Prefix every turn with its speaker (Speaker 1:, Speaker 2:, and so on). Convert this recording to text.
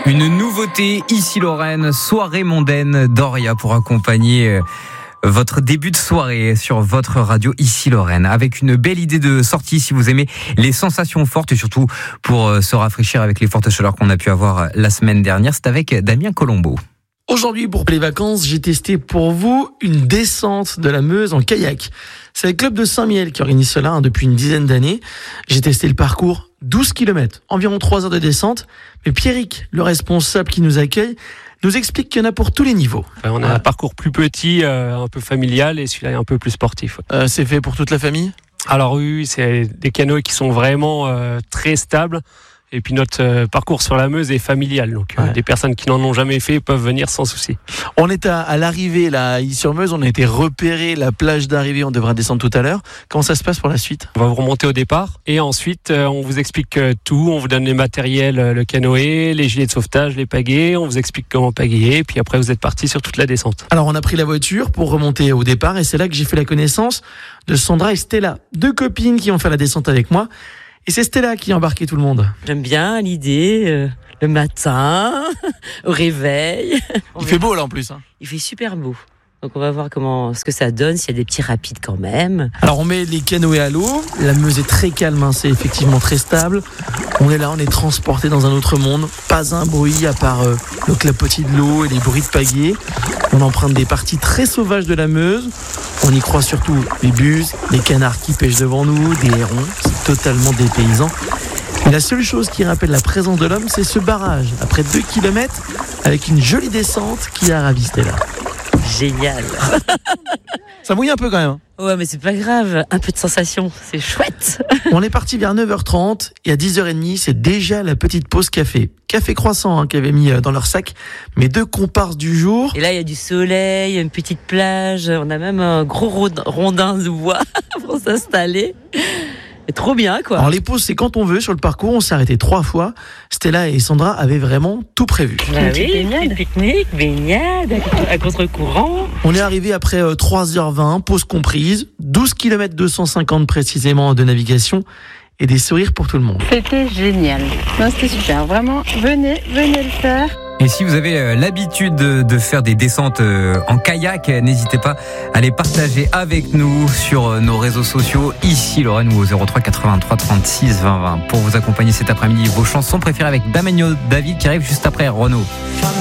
Speaker 1: Une nouveauté, ici Lorraine, soirée mondaine d'Oria pour accompagner votre début de soirée sur votre radio ici Lorraine, avec une belle idée de sortie si vous aimez les sensations fortes et surtout pour se rafraîchir avec les fortes chaleurs qu'on a pu avoir la semaine dernière. C'est avec Damien Colombo.
Speaker 2: Aujourd'hui, pour les vacances, j'ai testé pour vous une descente de la Meuse en kayak. C'est le club de Saint-Mihiel qui organise cela depuis une dizaine d'années. J'ai testé le parcours, 12 km, environ 3 heures de descente. Mais Pierrick, le responsable qui nous accueille, nous explique qu'il y en a pour tous les niveaux.
Speaker 3: On a un parcours plus petit, un peu familial, et celui-là est un peu plus sportif.
Speaker 2: C'est fait pour toute la famille ?
Speaker 3: Alors oui, c'est des canoës qui sont vraiment très stables. Et puis notre parcours sur la Meuse est familial, donc des personnes qui n'en ont jamais fait peuvent venir sans souci.
Speaker 2: On est à l'arrivée là, sur Meuse, on a été repérer la plage d'arrivée, on devra descendre tout à l'heure. Comment ça se passe pour la suite ?
Speaker 3: On va vous remonter au départ et ensuite on vous explique tout, on vous donne les matériels, le canoë, les gilets de sauvetage, les pagaies, on vous explique comment pagayer et puis après vous êtes parti sur toute la descente.
Speaker 2: Alors on a pris la voiture pour remonter au départ et c'est là que j'ai fait la connaissance de Sandra et Stella, deux copines qui ont fait la descente avec moi. Et c'est Stella qui a embarqué tout le monde.
Speaker 4: J'aime bien l'idée, le matin, au réveil.
Speaker 2: Il fait beau là en plus.
Speaker 4: Il fait super beau. Donc on va voir ce que ça donne, s'il y a des petits rapides quand même.
Speaker 2: Alors on met les canoës à l'eau, la Meuse est très calme, c'est effectivement très stable. On est là, on est transporté dans un autre monde. Pas un bruit à part le clapotis de l'eau et les bruits de pagaie. On emprunte des parties très sauvages de la Meuse. On y croit surtout les buses, les canards qui pêchent devant nous, des hérons. C'est totalement dépaysant. Et la seule chose qui rappelle la présence de l'homme, c'est ce barrage, après 2 km, avec une jolie descente qui a ravi Stella.
Speaker 4: Génial.
Speaker 2: Ça mouille un peu quand même.
Speaker 4: Ouais, mais c'est pas grave. Un peu de sensation, c'est chouette.
Speaker 2: On est parti vers 9h30 et à 10h30, c'est déjà la petite pause café. Café croissant qu'ils avaient mis dans leur sac. Mes deux comparses du jour.
Speaker 4: Et là, il y a du soleil, une petite plage. On a même un gros rondin de bois pour s'installer. C'est trop bien, quoi.
Speaker 2: Alors les pauses, c'est quand on veut. Sur le parcours, on s'est arrêté 3 fois. Stella et Sandra avaient vraiment tout prévu.
Speaker 4: Bah oui, une pique-nique, baignade, à contre-courant.
Speaker 2: On est arrivé après 3h20, pause comprise, 12 km 250 précisément de navigation et des sourires pour tout le monde.
Speaker 5: C'était génial. Non, c'était super. Vraiment, venez le faire.
Speaker 1: Et si vous avez l'habitude de faire des descentes en kayak, n'hésitez pas à les partager avec nous sur nos réseaux sociaux, ici Lorraine ou au 03 83 36 20 20 pour vous accompagner cet après-midi. Vos chansons préférées avec Damien David qui arrive juste après Renaud.